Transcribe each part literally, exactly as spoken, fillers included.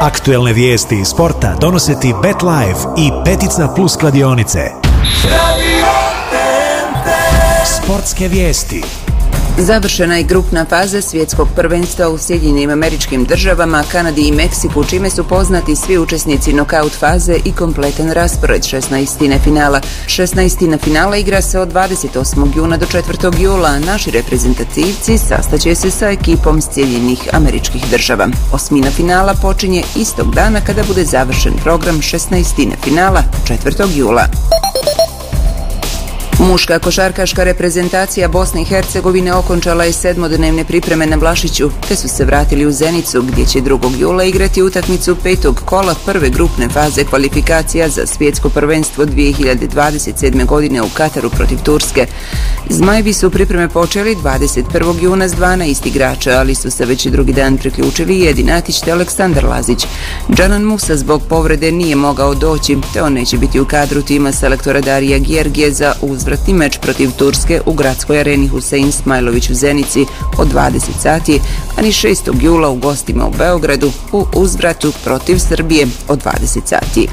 Aktuelne vijesti iz sporta donose ti BetLife i Petica Plus kladionice. Sportske vijesti. Završena je grupna faza svjetskog prvenstva u Sjedinjenim Američkim Državama, Kanadi i Meksiku, čime su poznati svi učesnici nokaut faze i kompletan raspored šesnaestine finala. šesnaestina finala igra se od dvadeset osmog juna do četvrtog jula, a naši reprezentativci sastaće se sa ekipom Sjedinjenih Američkih Država. Osmina finala počinje istog dana kada bude završen program šesnaestine finala četvrtog jula. Muška košarkaška reprezentacija Bosne i Hercegovine okončala je sedmodnevne pripreme na Vlašiću, te su se vratili u Zenicu, gdje će drugog jula igrati utakmicu petog kola prve grupne faze kvalifikacija za svjetsko prvenstvo dvije hiljade dvadeset sedme. godine u Kataru protiv Turske. Zmajevi su pripreme počeli dvadeset prvog juna s dvanaest igrača, ali su se već i drugi dan priključili i Edin Atić te Aleksandar Lazić. Džanan Musa zbog povrede nije mogao doći, te on neće biti u kadru tima selektora Darija Gjergije za uzvratni meč protiv Turske u gradskoj areni Husein Smajlović u Zenici od dvadeset sati, a ni šestog jula u gostima u Beogradu u uzvratu protiv Srbije od dvadeset sati.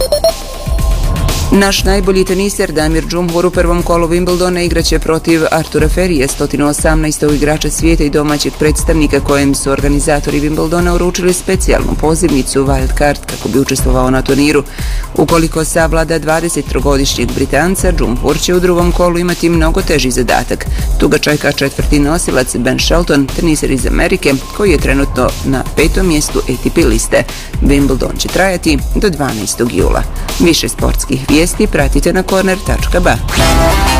Naš najbolji teniser Damir Džumhur u prvom kolu Wimbledona igraće protiv Artura Ferije, sto osamnaestog igrača svijeta i domaćeg predstavnika, kojem su organizatori Wimbledona uručili specijalnu pozivnicu wild card kako bi učestvovao na turniru. Ukoliko savlada dvadesettrogodišnjeg Britanca, Džumhur će u drugom kolu imati mnogo teži zadatak. Tu ga čeka četvrti nosilac Ben Shelton, teniser iz Amerike, koji je trenutno na petom mjestu A T P liste. Wimbledon će trajati do dvanaestog jula. Više sportskih vijesti pratite na corner tačka ba.